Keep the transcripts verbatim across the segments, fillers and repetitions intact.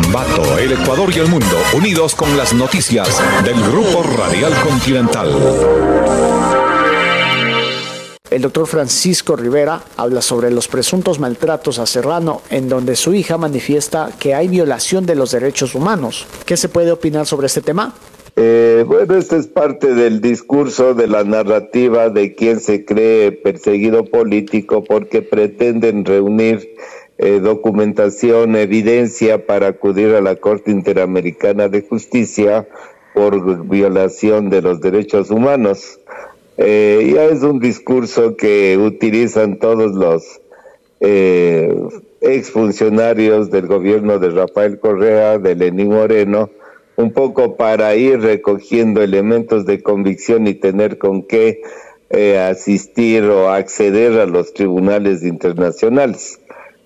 Ambato, el Ecuador y el mundo, unidos con las noticias del Grupo Radial Continental. El doctor Francisco Rivera habla sobre los presuntos maltratos a Serrano, en donde su hija manifiesta que hay violación de los derechos humanos. ¿Qué se puede opinar sobre este tema? Eh, bueno, esto es parte del discurso, de la narrativa de quien se cree perseguido político porque pretenden reunir eh, documentación, evidencia para acudir a la Corte Interamericana de Justicia por violación de los derechos humanos. Eh, ya es un discurso que utilizan todos los eh, exfuncionarios del gobierno de Rafael Correa, de Lenín Moreno, un poco para ir recogiendo elementos de convicción y tener con qué eh, asistir o acceder a los tribunales internacionales.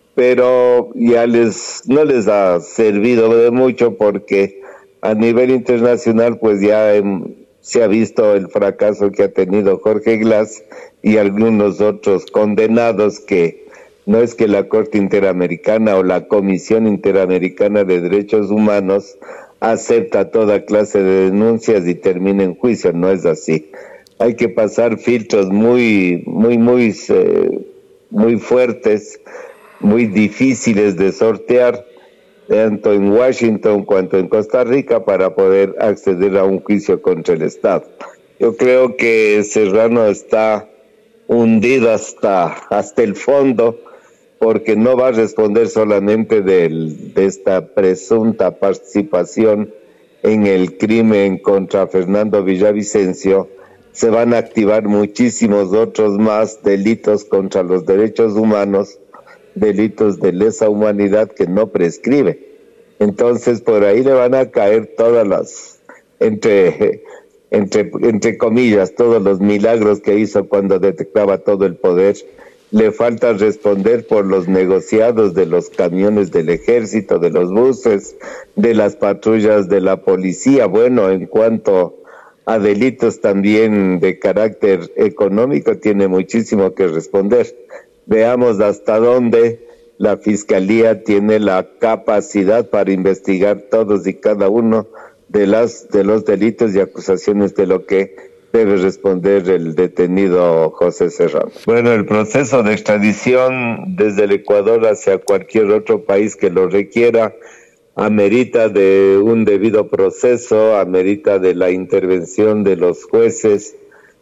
Pero ya les no les ha servido de mucho porque a nivel internacional pues ya en, se ha visto el fracaso que ha tenido Jorge Glass y algunos otros condenados que no es que la Corte Interamericana o la Comisión Interamericana de Derechos Humanos acepta toda clase de denuncias y termina en juicio, no es así. Hay que pasar filtros muy, muy, muy, eh, muy fuertes, muy difíciles de sortear, tanto en Washington cuanto en Costa Rica, para poder acceder a un juicio contra el Estado. Yo creo que Serrano está hundido hasta, hasta el fondo, porque no va a responder solamente del, de esta presunta participación en el crimen contra Fernando Villavicencio. Se van a activar muchísimos otros más delitos contra los derechos humanos, delitos de lesa humanidad que no prescribe. Entonces por ahí le van a caer todas las, entre, entre, entre comillas, todos los milagros que hizo cuando detectaba todo el poder. Le falta responder por los negociados de los camiones del ejército, de los buses, de las patrullas de la policía. Bueno, en cuanto a delitos también de carácter económico, tiene muchísimo que responder. Veamos hasta dónde la Fiscalía tiene la capacidad para investigar todos y cada uno de, las, de los delitos y acusaciones de lo que debe responder el detenido José Serrano. Bueno, el proceso de extradición desde el Ecuador hacia cualquier otro país que lo requiera amerita de un debido proceso, amerita de la intervención de los jueces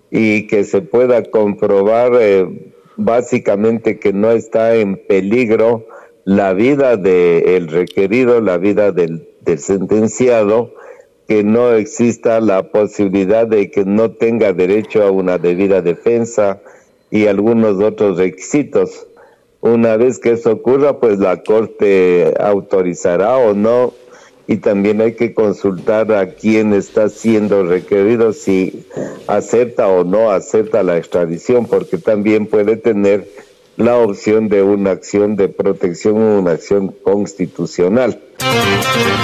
y que se pueda comprobar eh, básicamente que no está en peligro la vida del requerido, la vida del, del sentenciado, que no exista la posibilidad de que no tenga derecho a una debida defensa y algunos otros requisitos. Una vez que eso ocurra, pues la Corte autorizará o no, y también hay que consultar a quién está siendo requerido si acepta o no acepta la extradición, porque también puede tener la opción de una acción de protección o una acción constitucional.